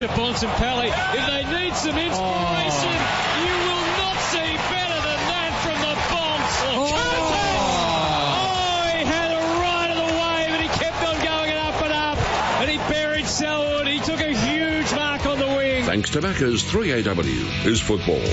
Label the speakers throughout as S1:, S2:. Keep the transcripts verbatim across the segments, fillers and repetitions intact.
S1: Bontempelli, if they need some inspiration, oh. you will not see better than that from the Bonts. Oh. oh, he had a right of the wave and he kept on going up and up and he buried Selwood. He took a huge mark on the wing.
S2: Thanks to Macca's three A W is football.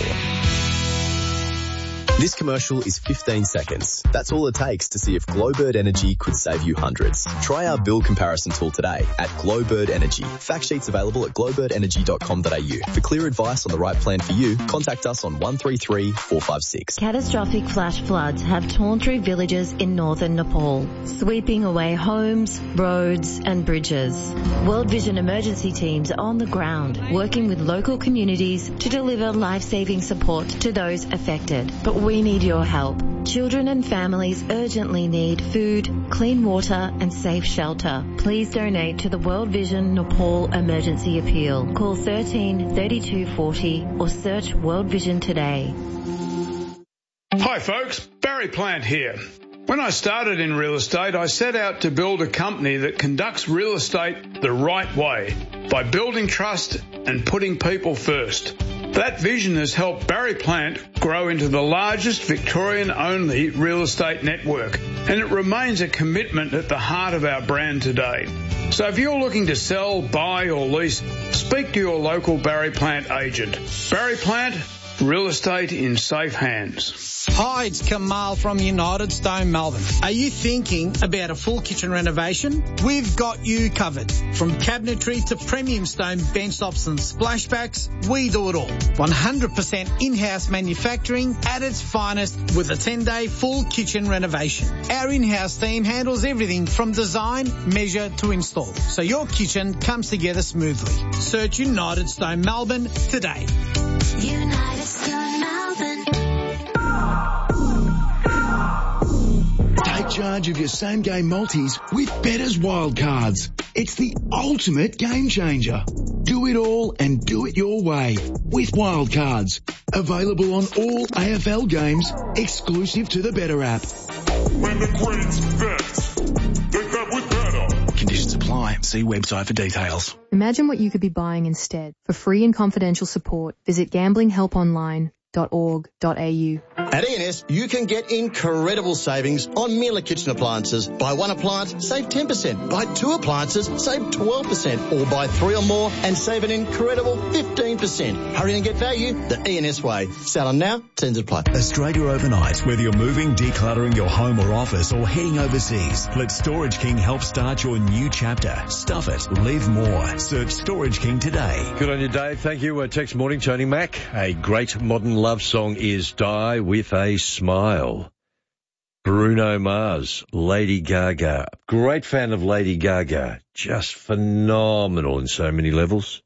S3: This commercial is fifteen seconds. That's all it takes to see if Glowbird Energy could save you hundreds. Try our bill comparison tool today at Glowbird Energy. Fact sheets available at glowbird energy dot com dot a u. For clear advice on the right plan for you, contact us on one three three, four five six.
S4: Catastrophic flash floods have torn through villages in northern Nepal, sweeping away homes, roads and bridges. World Vision emergency teams are on the ground, working with local communities to deliver life-saving support to those affected. But we need your help. Children and families urgently need food, clean water and safe shelter. Please donate to the World Vision Nepal Emergency Appeal. Call thirteen thirty-two forty or search World Vision today.
S5: Hi folks, Barry Plant here. When I started in real estate, I set out to build a company that conducts real estate the right way by building trust and putting people first. That vision has helped Barry Plant grow into the largest Victorian-only real estate network, and it remains a commitment at the heart of our brand today. So if you're looking to sell, buy or lease, speak to your local Barry Plant agent. Barry Plant, real estate in safe hands.
S6: Hi, it's Kamal from United Stone Melbourne. Are you thinking about a full kitchen renovation? We've got you covered. From cabinetry to premium stone bench tops and splashbacks, we do it all. one hundred percent in-house manufacturing at its finest with a ten-day full kitchen renovation. Our in-house team handles everything from design, measure to install, so your kitchen comes together smoothly. Search United Stone Melbourne today.
S7: United Stone Melbourne.
S8: Take charge of your same-game multis with Better's Wildcards. It's the ultimate game changer. Do it all and do it your way with Wildcards. Available on all A F L games, exclusive to the Better app.
S9: When the Queen's bet, they bet with Better.
S8: Conditions apply. See website for details.
S10: Imagine what you could be buying instead. For free and confidential support, visit gambling help online dot org dot a u.
S11: At E and S, you can get incredible savings on Miele kitchen appliances. Buy one appliance, save ten percent. Buy two appliances, save twelve percent. Or buy three or more and save an incredible fifteen percent. Hurry and get value the E and S way. Sell on now, terms apply.
S12: Australia overnight. Whether you're moving, decluttering your home or office, or heading overseas, let Storage King help start your new chapter. Stuff it. Live more. Search Storage King today.
S13: Good on you, Dave. Thank you. Uh, text morning, Tony Mack. A great modern love song is Die With a Smile. Bruno Mars, Lady Gaga. Great fan of Lady Gaga. Just phenomenal in so many levels.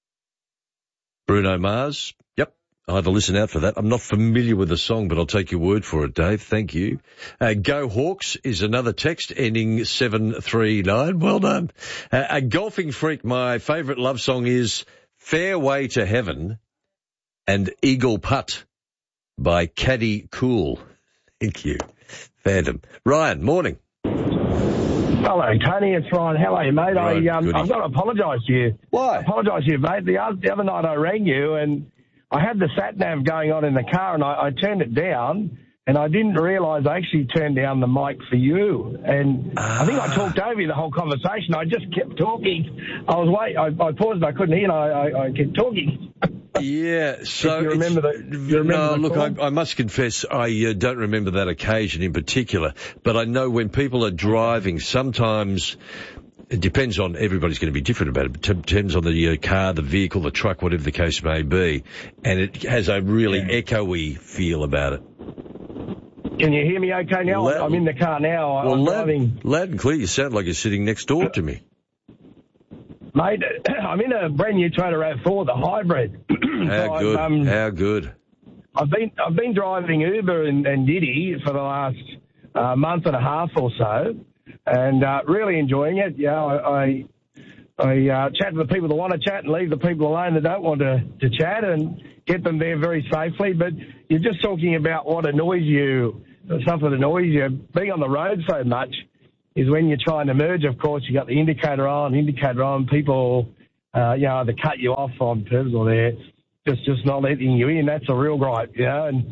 S13: Bruno Mars. Yep, I'll have to listen out for that. I'm not familiar with the song, but I'll take your word for it, Dave. Thank you. Uh, Go Hawks is another text ending seven three nine. Well done. Uh, a golfing freak, my favourite love song is Fairway to Heaven and Eagle Putt by Caddy Cool. Thank you. Phantom. Ryan, morning.
S14: Hello, Tony. It's Ryan. How are you, mate?
S13: Right,
S14: I, um, I've got to apologise to you.
S13: Why?
S14: I apologise to you, mate. The other, the other night I rang you and I had the sat-nav going on in the car and I, I turned it down and I didn't realise I actually turned down the mic for you. And ah. I think I talked over you the whole conversation. I just kept talking. I was wait. I, I paused. I couldn't hear and I, I, I kept talking.
S13: Yeah, so...
S14: If you remember the, you remember
S13: no,
S14: the
S13: look, I, I must confess, I uh, don't remember that occasion in particular, but I know when people are driving, sometimes... It depends on, everybody's going to be different about it, but it depends on the uh, car, the vehicle, the truck, whatever the case may be, and it has a really yeah. echoey feel about it.
S14: Can you hear me okay now? Loud, I'm in the car now.
S13: Well,
S14: I'm
S13: loud,
S14: driving.
S13: loud and clear. You sound like you're sitting next door to me.
S14: Mate, I'm in a brand new Toyota RAV four, the hybrid.
S13: How
S14: so
S13: good?
S14: Um,
S13: How good?
S14: I've been I've been driving Uber and, and Diddy for the last uh, month and a half or so, and uh, really enjoying it. Yeah, I I, I uh, chat to the people that want to chat and leave the people alone that don't want to, to chat and get them there very safely. But you're just talking about what annoys you, stuff that annoys you. Being on the road so much is when you're trying to merge, of course, you got the indicator on, indicator on, people uh, you know, either cut you off on purpose or they're just, just not letting you in. That's a real gripe, you know. And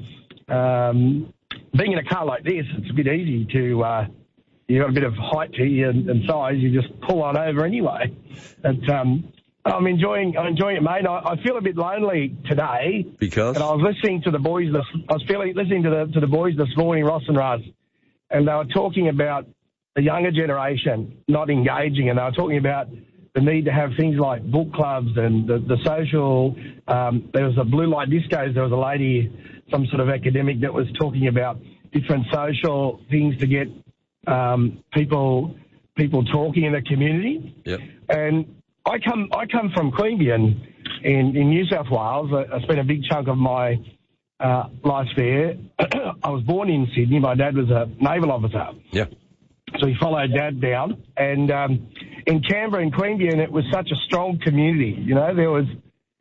S14: um, being in a car like this, it's a bit easy to, uh, you've got a bit of height to you and, and size, you just pull on over anyway. But um, I'm enjoying I'm enjoying it, mate. I, I feel a bit lonely today.
S13: Because?
S14: And I was listening to the boys this, I was feeling, listening to the to the boys this morning, Ross and Russ, and they were talking about the younger generation not engaging, and they were talking about the need to have things like book clubs and the, the social, um, there was a blue light discos, there was a lady, some sort of academic that was talking about different social things to get um, people people talking in the community.
S13: Yep.
S14: And I come I come from Queanbeyan in, in New South Wales. I, I spent a big chunk of my uh, life there. I was born in Sydney. My dad was a naval officer.
S13: Yeah.
S14: So he followed Dad down. And um, in Canberra and Queanbeyan, it was such a strong community. You know, there was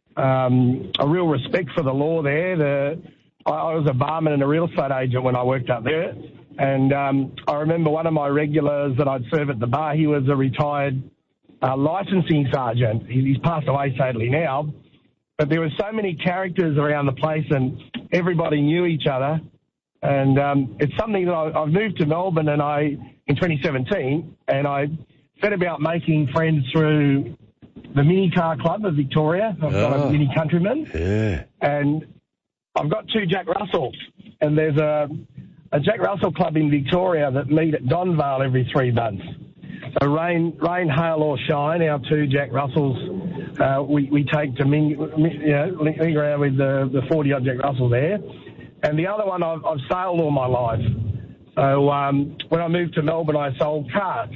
S14: um, a real respect for the law there. The, I, I was a barman and a real estate agent when I worked up there. And um, I remember one of my regulars that I'd serve at the bar, he was a retired uh, licensing sergeant. He, he's passed away sadly now. But there were so many characters around the place and everybody knew each other. And um, it's something that I, I've moved to Melbourne and I in twenty seventeen, and I set about making friends through the Mini Car Club of Victoria. I've got
S13: Oh.
S14: a Mini Countryman.
S13: Yeah.
S14: And I've got two Jack Russells. And there's a, a Jack Russell Club in Victoria that meet at Donvale every three months. So rain, rain, hail or shine, our two Jack Russells, uh, we, we take to ming, you know, link around with the, the forty-odd Jack Russells there. And the other one, I've, I've sailed all my life. So um, when I moved to Melbourne, I sold cars.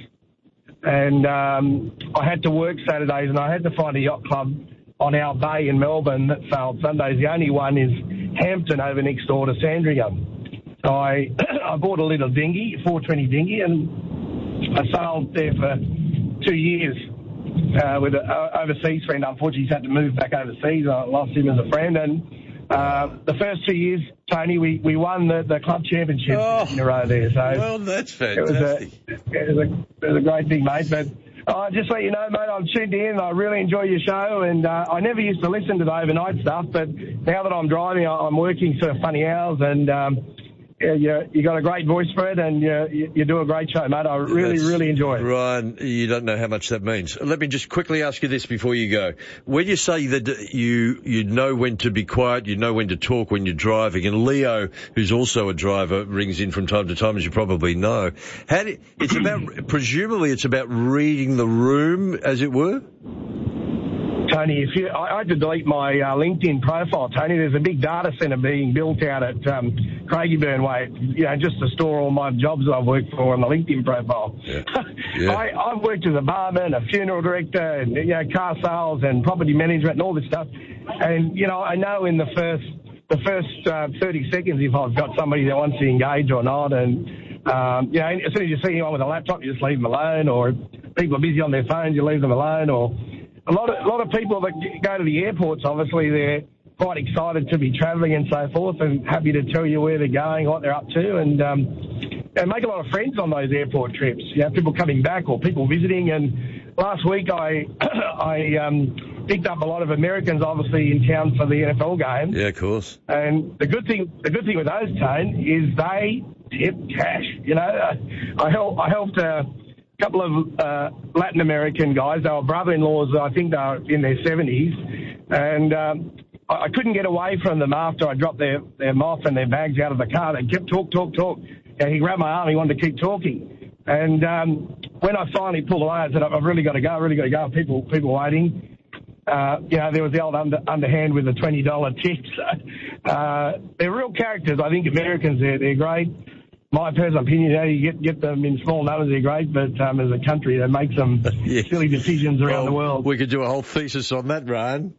S14: And um, I had to work Saturdays, and I had to find a yacht club on our bay in Melbourne that sailed Sundays. The only one is Hampton over next door to Sandringham. So I, I bought a little dinghy, a four twenty dinghy, and I sailed there for two years uh, with an overseas friend. Unfortunately, he's had to move back overseas. I lost him as a friend. And Uh, the first two years, Tony, we, we won the, the club championship
S13: Oh,
S14: in a row there. So
S13: well, that's
S14: it was, a,
S13: fantastic.
S14: it, was a, it was a great thing, mate. But uh, just let you know, mate, I'm tuned in. I really enjoy your show. And uh, I never used to listen to the overnight stuff, but now that I'm driving, I- I'm working sort of funny hours. And um, yeah, you, you got a great voice for it, and you, you, you do a great show, mate. I really,
S13: That's-
S14: really enjoy it.
S13: Ryan, you don't know how much that means. Let me just quickly ask you this before you go. When you say that you you know when to be quiet, you know when to talk when you're driving, and Leo, who's also a driver, rings in from time to time, as you probably know. How do, it's about, presumably it's about reading the room, as it were?
S14: Tony, if you, I, I had to delete my uh, LinkedIn profile, Tony. There's a big data centre being built out at um, Craigieburn Way, you know, just to store all my jobs that I've worked for on the LinkedIn profile.
S13: Yeah. Yeah.
S14: I, I've worked as a barman, a funeral director, and, you know, car sales and property management and all this stuff. And, you know, I know in the first the first uh, thirty seconds if I've got somebody that wants to engage or not. And, um, you know, as soon as you see anyone with a laptop, you just leave them alone. Or if people are busy on their phones, you leave them alone. Or a lot of a lot of people that go to the airports, obviously, they're quite excited to be travelling and so forth, and happy to tell you where they're going, what they're up to, and um, and make a lot of friends on those airport trips. You know, people coming back or people visiting. And last week, I I um, picked up a lot of Americans, obviously, in town for the N F L game.
S13: Yeah, of course.
S14: And the good thing the good thing with those, Tone, is they tip cash. You know, I helped I helped. Uh, couple of uh, Latin American guys. They were brother-in-laws. I think they were in their seventies. And um, I, I couldn't get away from them after I dropped their, their moth and their bags out of the car. They kept talk, talk, talk. And he grabbed my arm. He wanted to keep talking. And um, when I finally pulled away, I said, I've really got to go. I've really got to go. People people waiting. Uh, you know, there was the old under, underhand with the twenty dollar tip. So, uh, they're real characters. I think Americans, they're, they're great. My personal opinion, you know, you get, get them in small numbers, they're great, but um, as a country, they make some
S13: Yeah.
S14: silly decisions around
S13: Well,
S14: the world.
S13: We could do a whole thesis on that, Ryan.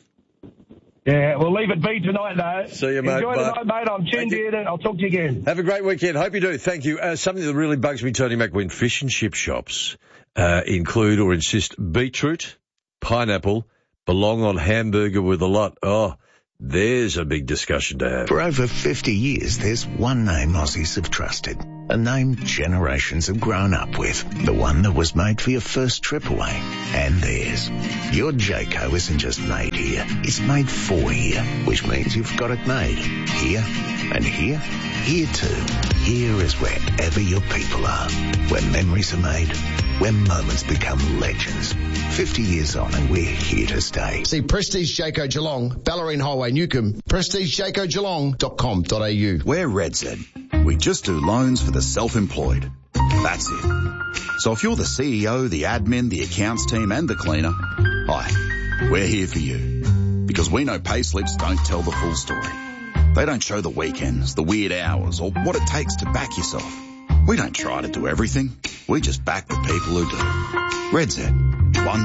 S14: Yeah, we'll leave it be tonight, though.
S13: See you, mate.
S14: Enjoy
S13: Bye.
S14: tonight, mate. I'm tuned in, and I'll talk to you again.
S13: Have a great weekend. Hope you do. Thank you. Uh, something that really bugs me, Tony Mac, when fish and chip shops uh, include or insist beetroot, pineapple belong on hamburger with a lot. Oh, there's a big discussion to have.
S15: For over fifty years, there's one name Aussies have trusted. A name generations have grown up with. The one that was made for your first trip away. And theirs. Your Jayco isn't just made here. It's made for here. Which means you've got it made. Here and here. Here too. Here is wherever your people are. Where memories are made. Where moments become legends. fifty years on and we're here to stay.
S16: See Prestige Jayco Geelong, Ballerine Highway, Newcomb, prestige jayco geelong dot com dot a u.
S17: We're RedZ. We just do loans for the self-employed. That's it. So if you're the C E O, the admin, the accounts team and the cleaner, hi, we're here for you. Because we know pay slips don't tell the full story. They don't show the weekends, the weird hours, or what it takes to back yourself. We don't try to do everything. We just back the people who do. RedZ. One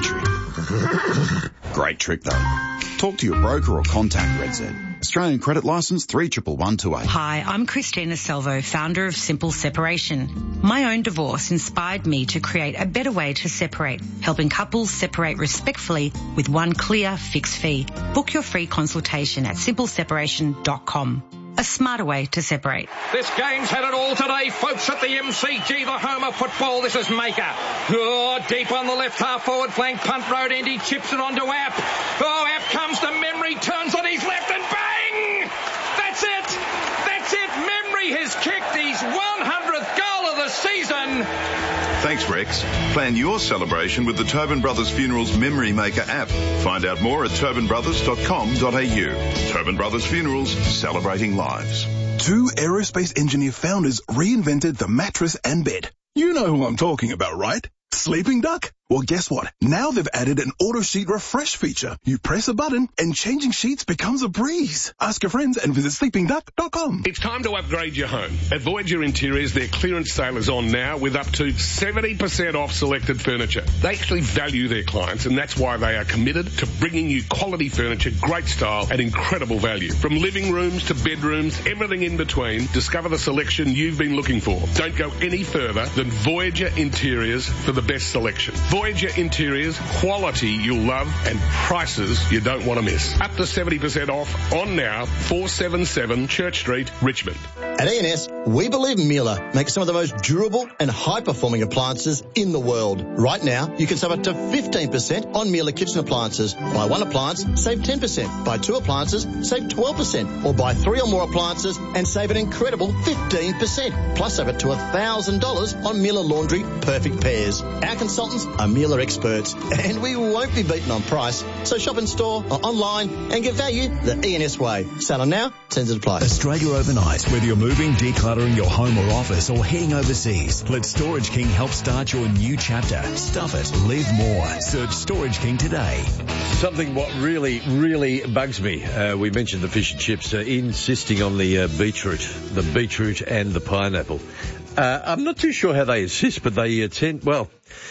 S17: trick. Great trick though. Talk to your broker or contact RedZ. Australian credit licence three one one two eight.
S18: Hi, I'm Christina Salvo, founder of Simple Separation. My own divorce inspired me to create a better way to separate, helping couples separate respectfully with one clear fixed fee. Book your free consultation at simple separation dot com. A smarter way to separate.
S19: This game's had it all today, folks, at the M C G, the home of football. This is Maker. Oh, deep on the left half forward flank, punt road end, he chips it onto App. Oh, App comes to Memory, turns on his left and bang! That's it! That's it! Memory has kicked his one hundredth goal of the season.
S20: Thanks, Rex. Plan your celebration with the Tobin Brothers Funerals Memory Maker app. Find out more at tobin brothers dot com dot a u. Tobin Brothers Funerals, celebrating lives.
S21: Two aerospace engineer founders reinvented the mattress and bed. You know who I'm talking about, right? Sleeping Duck? Well, guess what? Now they've added an auto sheet refresh feature. You press a button and changing sheets becomes a breeze. Ask your friends and visit sleeping duck dot com.
S22: It's time to upgrade your home. At Voyager Interiors, their clearance sale is on now with up to seventy percent off selected furniture. They actually value their clients, and that's why they are committed to bringing you quality furniture, great style and incredible value. From living rooms to bedrooms, everything in between, discover the selection you've been looking for. Don't go any further than Voyager Interiors for the best selection. Voyager Interiors, quality you'll love and prices you don't want to miss. Up to seventy percent off on now, four seventy-seven Church Street, Richmond.
S11: At E and S, we believe Miele makes some of the most durable and high-performing appliances in the world. Right now, you can save up to fifteen percent on Miele kitchen appliances. Buy one appliance, save ten percent. Buy two appliances, save twelve percent. Or buy three or more appliances and save an incredible fifteen percent. Plus, save up to one thousand dollars on Miele Laundry Perfect Pairs. Our consultants are Miele experts, and we won't be beaten on price. So shop in store or online and get value the E and S way. Sale now, terms and apply.
S12: Australia overnight. Whether you're moving, decluttering your home or office, or heading overseas, let Storage King help start your new chapter. Stuff it, live more. Search Storage King today.
S13: Something what really, really bugs me. Uh, we mentioned the fish and chips, uh, insisting on the uh, beetroot, the beetroot and the pineapple. Uh, I'm not too sure how they insist, but they uh, tend, well,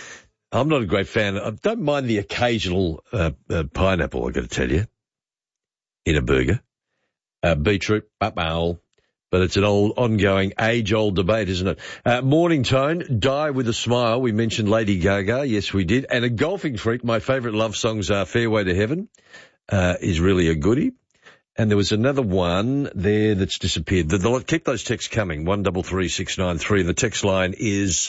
S13: I'm not a great fan. I don't mind the occasional uh, uh, pineapple, I've got to tell you, in a burger. Uh, beetroot, uh-oh. But it's an old, ongoing, age-old debate, isn't it? Uh, Morning Tone, Die with a Smile. We mentioned Lady Gaga. Yes, we did. And a golfing freak. My favourite love songs are Fairway to Heaven, uh, is really a goodie. And there was another one there that's disappeared. The, the, keep those texts coming, one double three six nine three. The text line is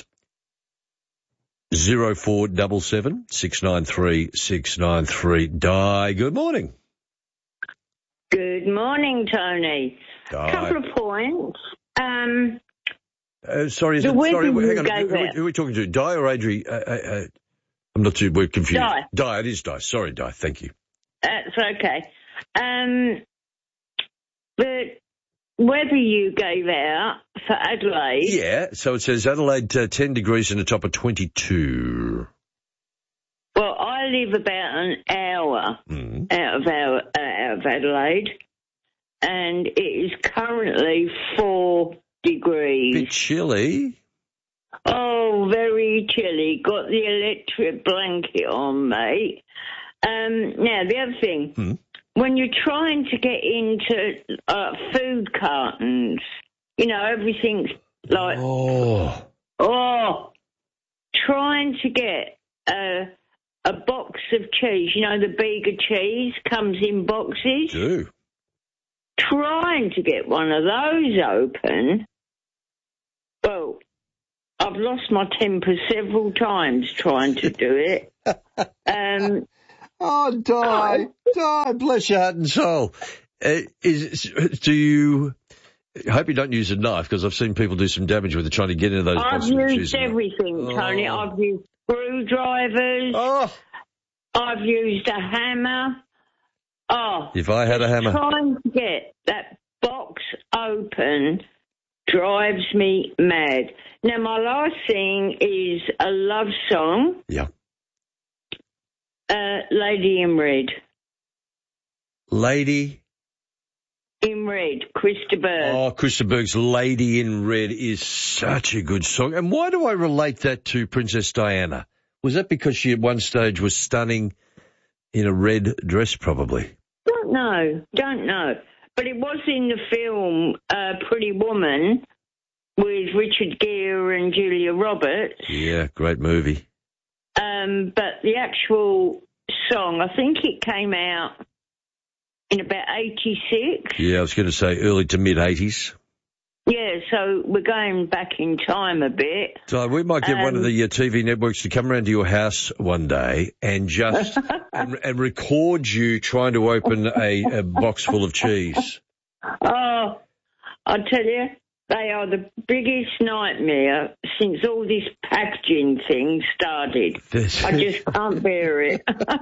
S13: zero four seven seven six nine three six nine three. Di, good morning.
S23: Good morning, Tony.
S13: Di.
S23: Couple of points. Um,
S13: uh, sorry, is it, sorry, hang on. Who, who, who are we talking to? Di or Adri? Uh, uh, uh, I'm not too, we're confused.
S23: Di.
S13: Di, it is Di. Sorry, Di. Thank you.
S23: That's okay. Um, the weather you gave out for Adelaide.
S13: Yeah, so it says Adelaide uh, ten degrees and a top of twenty-two.
S23: Well, I live about an hour
S13: mm.
S23: out of our, uh, out of Adelaide, and it is currently four degrees.
S13: Bit chilly.
S23: Oh, very chilly. Got the electric blanket on, mate. Um, now, the other thing,
S13: mm.
S23: when you're trying to get into uh, food cartons, you know, everything's like,
S13: oh,
S23: oh trying to get a, a box of cheese, you know, the Bega cheese comes in boxes.
S13: Do.
S23: Trying to get one of those open, Well, I've lost my temper several times trying to do it. Um,
S13: oh, Di, Di, bless your heart and soul. Uh, is do you? I hope you don't use a knife, because I've seen people do some damage with it trying to get into those
S23: I've
S13: boxes of
S23: used
S13: cheese.
S23: everything, Tony.
S13: Oh.
S23: I've used screwdrivers.
S13: Oh.
S23: I've used a hammer. Oh.
S13: If I had a hammer.
S23: Trying to get that box open drives me mad. Now, my last thing is a love song.
S13: Yeah.
S23: Uh, Lady in Red.
S13: Lady
S23: in Red, Krista Berg.
S13: Oh, Krista Berg's Lady in Red is such a good song. And why do I relate that to Princess Diana? Was that because she at one stage was stunning in a red dress, probably?
S23: Don't know, don't know. But it was in the film uh, Pretty Woman with Richard Gere and Julia Roberts.
S13: Yeah, great movie.
S23: Um, but the actual song, I think it came out in about eighty-six.
S13: Yeah, I was going to say early to mid-eighties.
S23: Yeah, so we're going back in time a bit.
S13: So we might get um, one of the uh, T V networks to come around to your house one day and just and, and record you trying to open a, a box full of cheese.
S23: Oh, I tell you, they are the biggest nightmare since all this packaging thing started. I just can't bear it.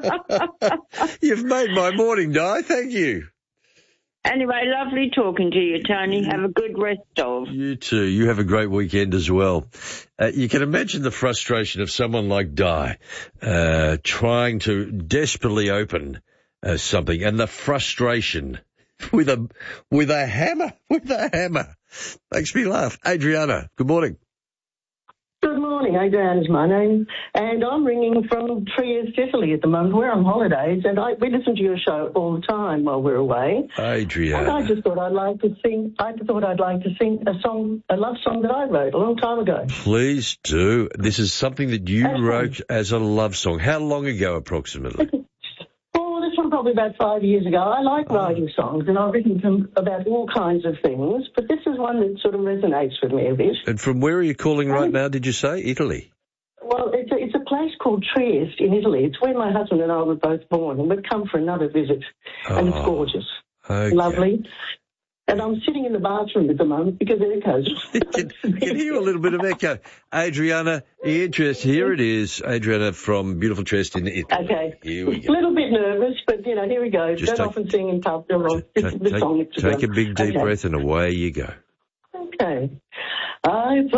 S13: You've made my morning, Di. Thank you.
S23: Anyway, lovely talking to you, Tony. Have a good rest of.
S13: You too. You have a great weekend as well. Uh, you can imagine the frustration of someone like Di uh, trying to desperately open uh, something, and the frustration with a with a hammer, with a hammer. Makes me laugh. Adriana, good morning.
S1: Good morning. Adriana's my name, and I'm ringing from Trieste, Italy at the moment. We're on holidays, and I, we listen to your show all the time while we're away.
S13: Adriana.
S1: And I just thought I'd like to sing. I thought I'd like to sing a song, a love song that I wrote a long time ago.
S13: Please do. This is something that you okay. wrote as a love song. How long ago, approximately?
S1: Oh, this one probably about five years ago. I like writing songs, and I've written them about all kinds of things, but this is one that sort of resonates with me a bit.
S13: And from where are you calling right now, did you say? Italy?
S1: Well, it's a, it's a place called Trieste in Italy. It's where my husband and I were both born, and we've come for another visit,
S13: oh,
S1: and it's gorgeous.
S13: Okay.
S1: Lovely. And I'm sitting in the bathroom at the moment because it echoes.
S13: you can, you can hear a little bit of echo. Adriana, interest, here it is. Adriana from beautiful Trieste in Italy.
S1: Okay.
S13: Here we go.
S1: A little bit nervous, but, you know, here we go.
S13: Just
S1: Don't
S13: take,
S1: often sing in pubs. Or
S13: take, take, take a big deep
S1: okay.
S13: breath and away you go.
S1: Okay. I